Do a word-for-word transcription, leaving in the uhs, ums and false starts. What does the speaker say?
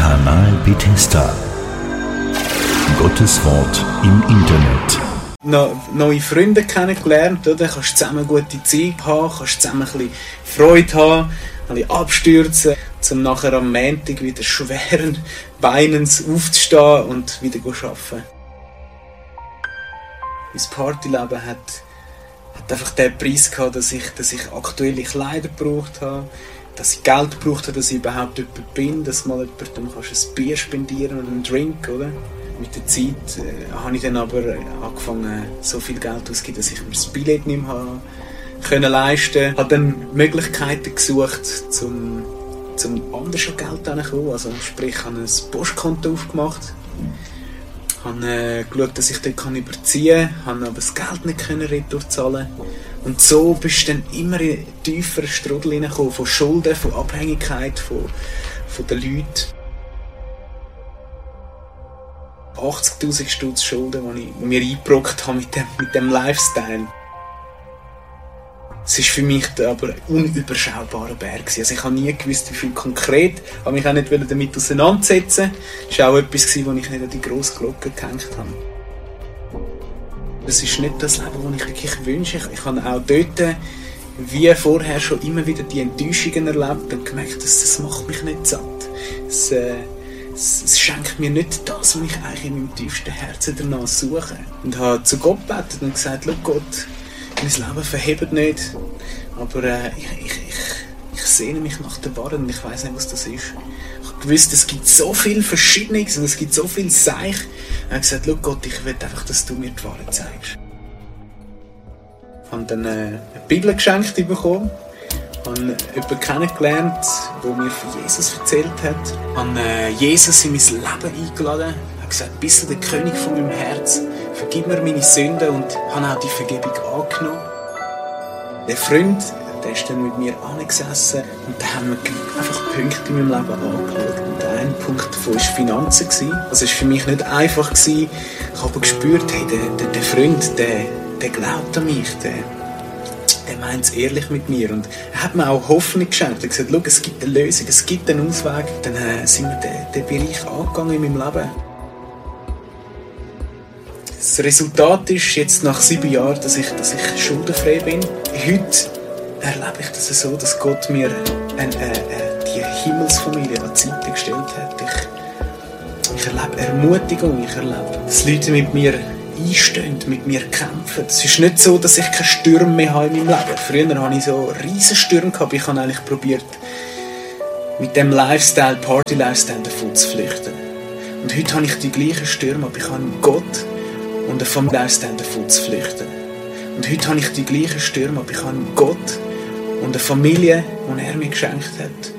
Kanal Bethesda. Gottes Wort im Internet. No, neue Freunde kennengelernt, oder? Kannst zusammen gute Zeit haben, kannst zusammen ein bisschen Freude haben, ein bisschen abstürzen, um nachher am Montag wieder schweren Beinens aufzustehen und wieder zu arbeiten. Mein Partyleben hat, hat einfach den Preis gehabt, dass ich, dass ich aktuelle Kleider gebraucht habe, dass ich Geld gebraucht habe, dass ich überhaupt jemand bin, dass mal jemandem ein Bier spendieren und einen Drink, oder? Mit der Zeit äh, habe ich dann aber angefangen, so viel Geld auszugeben, dass ich mir das Billett nicht mehr habe können leisten. Ich habe dann Möglichkeiten gesucht, um zum anders an Geld hinzukommen. Also sprich, ich habe ein Postkonto aufgemacht, habe äh, geschaut, dass ich dort kann überziehen kann, habe aber das Geld nicht können retour-zahlen. Und so bist du dann immer in einen tieferen Strudel hineingekommen, von Schulden, von Abhängigkeit, von, von den Leuten. achtzigtausend Stutz Schulden, die ich mir eingebrockt habe mit dem, mit dem Lifestyle. Es war für mich aber ein unüberschaubarer Berg. Also ich habe nie gewusst, wie viel konkret, aber mich auch nicht damit auseinandersetzen. Das war auch etwas, was ich nicht an die grosse Glocke gehängt habe. Das ist nicht das Leben, das ich wirklich wünsche. Ich habe auch dort, wie vorher, schon immer wieder die Enttäuschungen erlebt und gemerkt, dass das macht mich nicht satt. Das, äh, es, es schenkt mir nicht das, was ich eigentlich in meinem tiefsten Herzen danach suche. Und habe zu Gott gebetet und gesagt, schau Gott, mein Leben verhebt nicht, aber äh, ich, ich, ich, ich sehne mich nach der Wahrheit und ich weiss nicht, was das ist. Ich habe gewusst, es gibt so viel Verschiedenes und es gibt so viel Seich. Ich habe gesagt, schau Gott, ich will einfach, dass du mir die Wahrheit zeigst. Ich habe dann äh, eine Bibel geschenkt bekommen. Ich habe jemanden kennengelernt, der mir von Jesus erzählt hat. Ich habe äh, Jesus in mein Leben eingeladen. Ich habe gesagt, bist du der König von meinem Herz? Vergib mir meine Sünden und habe auch die Vergebung angenommen. Der Freund, der ist dann mit mir angesessen und da haben wir einfach Punkte in meinem Leben angeschaut. Und ein Punkt davon war Finanzen. Also es war für mich nicht einfach. Ich habe aber gespürt, hey, der, der, der Freund, der, der glaubt an mich, der, der meint es ehrlich mit mir. Und er hat mir auch Hoffnung geschenkt. Er hat gesagt, schau, es gibt eine Lösung, es gibt einen Ausweg. Dann äh, sind wir den, den Bereich angegangen in meinem Leben. Das Resultat ist jetzt nach sieben Jahren, dass ich, dass ich schuldenfrei bin. Heute erlebe ich das so, dass Gott mir eine, eine, die Himmelsfamilie an die Seite gestellt hat. Ich, ich erlebe Ermutigung, ich erlebe, dass Leute mit mir einstehen, mit mir kämpfen. Es ist nicht so, dass ich keine Stürme mehr habe in meinem Leben. Früher hatte ich so riesen Stürme gehabt, ich habe eigentlich probiert, mit dem Lifestyle, Party-Lifestyle davon zu flüchten. Und heute habe ich die gleichen Stürme, aber ich habe Gott und eine Familie davon zu flüchten. Und heute habe ich die gleichen Stürme, aber ich habe Gott und eine Familie, die er mir geschenkt hat.